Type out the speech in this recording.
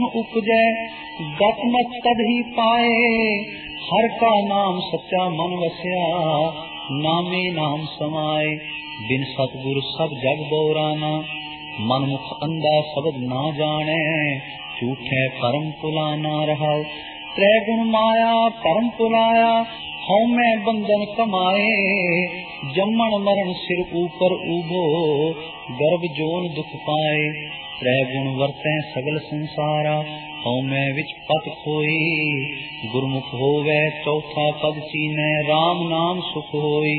उपजै गत मत तद ही पाए, हर का नाम सच्चा मन वस्या, नामे नाम समाए। बिन सतगुर सब जग बोराना, मनमुख अंधा शब्द ना जाने, झूठे परम पुलाना रहाओ। त्रै गुण माया परम पुलाया, हौ मैं बंधन कमाए। जमन मरण सिर ऊपर उभो, गर्भ जोन दुख पाए। त्रै गुण वरतै सगल संसारा, हौ मैं विच पत खोई। गुरमुख होवै चौथा पद चीनै, राम नाम सुख होई।